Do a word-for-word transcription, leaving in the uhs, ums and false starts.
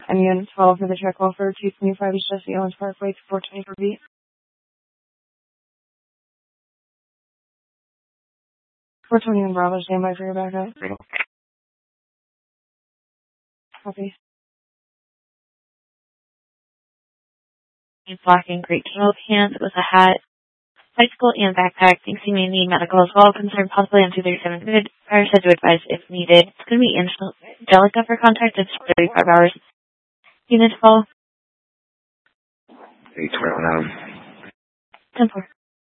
And units follow for the check call for two twenty-five East Jesse Owens Parkway to four twenty-four B. four twenty-one Bravo, stand by for your backup. Copy. Black and gray camo pants with a hat, bicycle, and backpack. Thinks he may need medical as well. Concerned possibly on two thirty-seven. Good. Fire said to advise if needed. It's going to be Angelica for contact. It's thirty-five hours. Unit call. eight twenty-one Adam. ten four.